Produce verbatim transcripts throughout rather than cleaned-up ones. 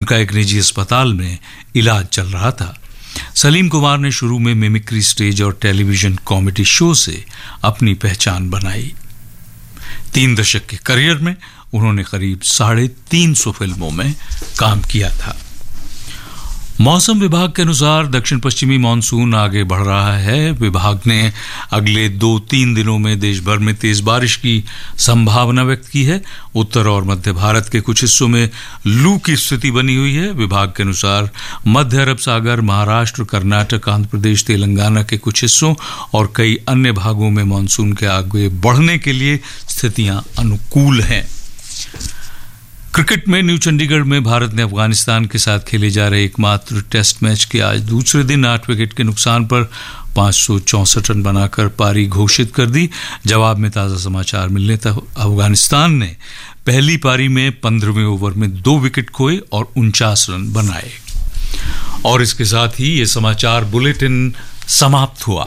उनका एक निजी अस्पताल में इलाज चल रहा था। सलीम कुमार ने शुरू में मिमिक्री स्टेज और टेलीविजन कॉमेडी शो से अपनी पहचान बनाई। तीन दशक के करियर में उन्होंने करीब साढ़े तीन सौ फिल्मों में काम किया था। मौसम विभाग के अनुसार दक्षिण पश्चिमी मानसून आगे बढ़ रहा है। विभाग ने अगले दो तीन दिनों में देश भर में तेज बारिश की संभावना व्यक्त की है। उत्तर और मध्य भारत के कुछ हिस्सों में लू की स्थिति बनी हुई है। विभाग के अनुसार मध्य अरब सागर, महाराष्ट्र, कर्नाटक, आंध्र प्रदेश, तेलंगाना के कुछ हिस्सों और कई अन्य भागों में मानसून के आगे बढ़ने के लिए स्थितियां अनुकूल हैं। क्रिकेट में न्यू चंडीगढ़ में भारत ने अफगानिस्तान के साथ खेले जा रहे एकमात्र टेस्ट मैच के आज दूसरे दिन आठ विकेट के नुकसान पर पांच सौ चौसठ रन बनाकर पारी घोषित कर दी। जवाब में ताज़ा समाचार मिलने तक अफगानिस्तान ने पहली पारी में पंद्रहवें ओवर में दो विकेट खोए और उनचास रन बनाए। और इसके साथ ही ये समाचार बुलेटिन समाप्त हुआ।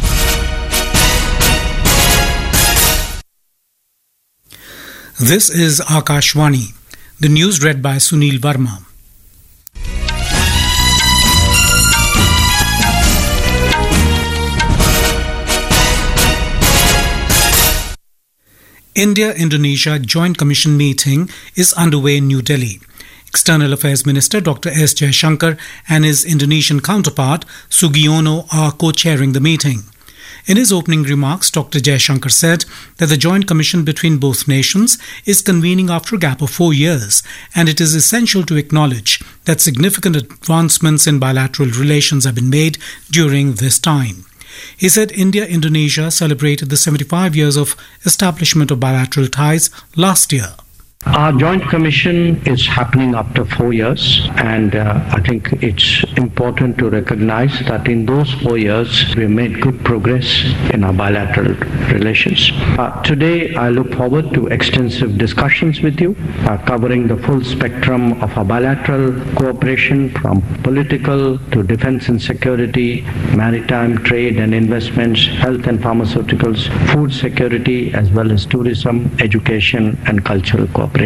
This is Akashvani. The news read by Sunil Verma. India-Indonesia Joint Commission meeting is underway in New Delhi. External Affairs Minister Doctor S. Jaishankar and his Indonesian counterpart Sugiono are co-chairing the meeting. In his opening remarks, Doctor Jaishankar said that the joint commission between both nations is convening after a gap of four years, and it is essential to acknowledge that significant advancements in bilateral relations have been made during this time. He said India-Indonesia celebrated the seventy-five years of establishment of bilateral ties last year. Our joint commission is happening after four years, and uh, I think it's important to recognize that in those four years we made good progress in our bilateral relations. Uh, today I look forward to extensive discussions with you, uh, covering the full spectrum of our bilateral cooperation, from political to defense and security, maritime, trade and investments, health and pharmaceuticals, food security, as well as tourism, education and cultural cooperation.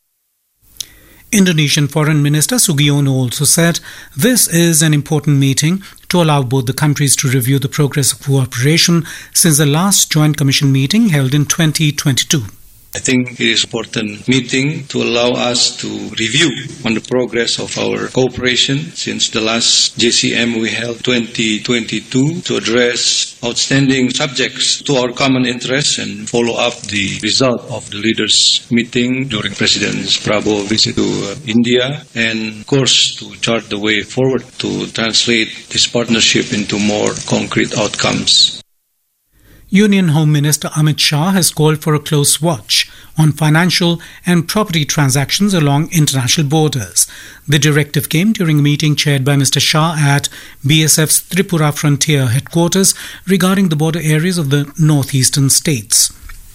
Indonesian Foreign Minister Sugiono also said this is an important meeting to allow both the countries to review the progress of cooperation since the last Joint Commission meeting held in twenty twenty-two. I think it is an important meeting to allow us to review on the progress of our cooperation since the last J C M we held twenty twenty-two, to address outstanding subjects to our common interests and follow up the result of the leaders' meeting during President Prabowo visit to uh, India, and of course to chart the way forward to translate this partnership into more concrete outcomes. Union Home Minister Amit Shah has called for a close watch on financial and property transactions along international borders. The directive came during a meeting chaired by Mister Shah at B S F's Tripura Frontier headquarters regarding the border areas of the northeastern states.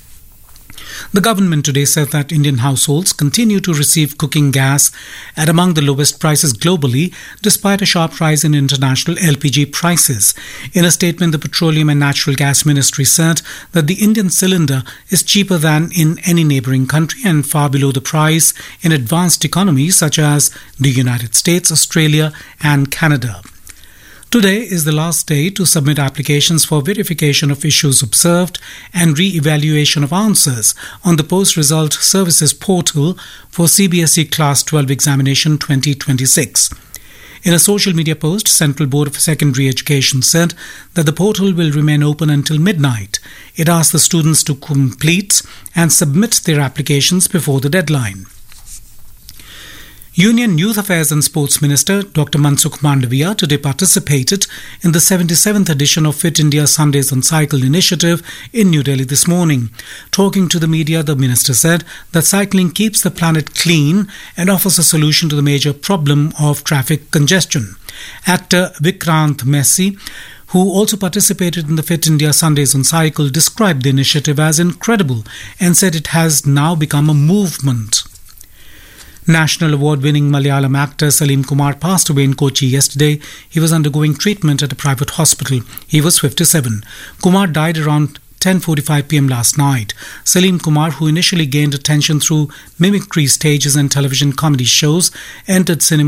The government today said that Indian households continue to receive cooking gas at among the lowest prices globally, despite a sharp rise in international L P G prices. In a statement, the Petroleum and Natural Gas Ministry said that the Indian cylinder is cheaper than in any neighbouring country and far below the price in advanced economies such as the United States, Australia and Canada. Today is the last day to submit applications for verification of issues observed and re-evaluation of answers on the Post-Result Services portal for C B S E Class twelve Examination twenty twenty-six. In a social media post, Central Board of Secondary Education said that the portal will remain open until midnight. It asked the students to complete and submit their applications before the deadline. Union Youth Affairs and Sports Minister Doctor Mansukh Mandaviya today participated in the seventy-seventh edition of Fit India Sundays on Cycle initiative in New Delhi this morning. Talking to the media, the minister said that cycling keeps the planet clean and offers a solution to the major problem of traffic congestion. Actor Vikrant Messi, who also participated in the Fit India Sundays on Cycle, described the initiative as incredible and said it has now become a movement. National award-winning Malayalam actor Salim Kumar passed away in Kochi yesterday. He was undergoing treatment at a private hospital. He was fifty-seven. Kumar died around ten forty-five p m last night. Salim Kumar, who initially gained attention through mimicry stages and television comedy shows, entered cinema